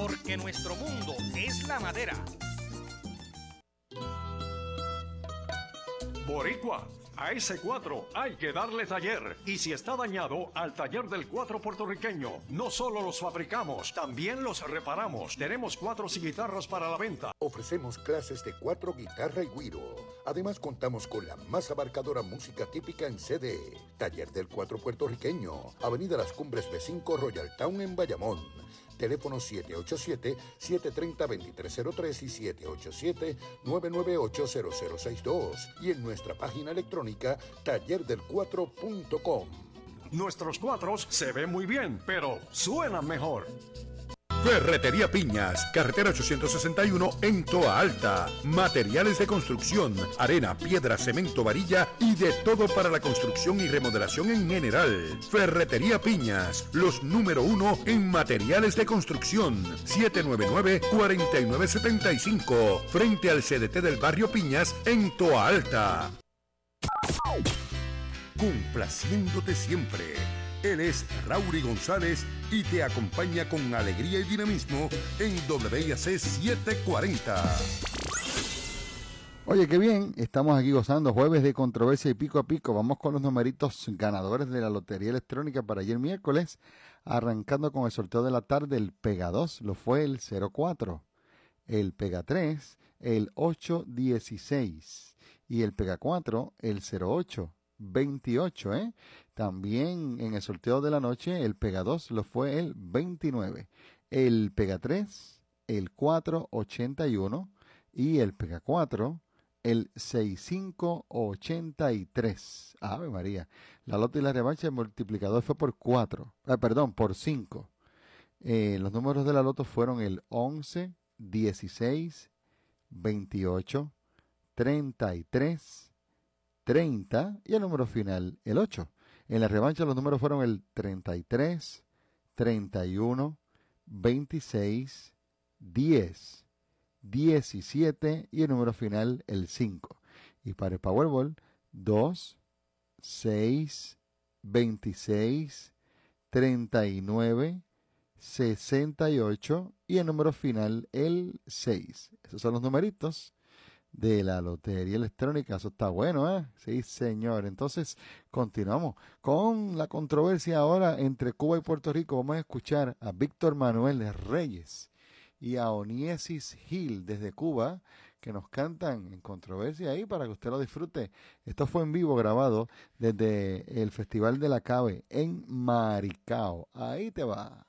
porque nuestro mundo es la madera. Boricua, a ese 4 hay que darle taller. Y si está dañado, al taller del 4 puertorriqueño. No solo los fabricamos, también los reparamos. Tenemos 4 y guitarras para la venta. Ofrecemos clases de 4, guitarra y güiro. Además, contamos con la más abarcadora música típica en CD. Taller del 4 puertorriqueño. Avenida Las Cumbres B5, Royal Town en Bayamón. Teléfono 787-730-2303 y 787-998-0062. Y en nuestra página electrónica tallerdelcuatro.com. Nuestros 4 se ven muy bien, pero suenan mejor. Ferretería Piñas, carretera 861 en Toa Alta. Materiales de construcción, arena, piedra, cemento, varilla y de todo para la construcción y remodelación en general. Ferretería Piñas, los número 1 en materiales de construcción. 799-4975, frente al CDT del barrio Piñas en Toa Alta. Complaciéndote siempre. Él es Rauri González y te acompaña con alegría y dinamismo en WIAC 740. Oye, qué bien, estamos aquí gozando jueves de controversia y pico a pico. Vamos con los numeritos ganadores de la Lotería Electrónica para ayer miércoles, arrancando con el sorteo de la tarde. El Pega 2 lo fue el 04, el Pega 3 el 816 y el Pega 4 el 0828, También en el sorteo de la noche, el Pega 2 lo fue el 29, el Pega 3 el 481 y el Pega 4 el 6583. Ave María. La loto y la revancha, el multiplicador fue por 5. Los números de la loto fueron el 11, 16, 28, 33, 30 y el número final, el 8. En la revancha los números fueron el 33, 31, 26, 10, 17 y el número final, el 5. Y para el Powerball, 2, 6, 26, 39, 68 y el número final, el 6. Esos son los numeritos de la Lotería Electrónica. Eso está bueno, ¿eh? Sí, señor. Entonces, continuamos con la controversia ahora entre Cuba y Puerto Rico. Vamos a escuchar a Víctor Manuel Reyes y a Oniesis Gil desde Cuba, que nos cantan en controversia ahí para que usted lo disfrute. Esto fue en vivo, grabado desde el Festival de la Cabe en Maricao. Ahí te va.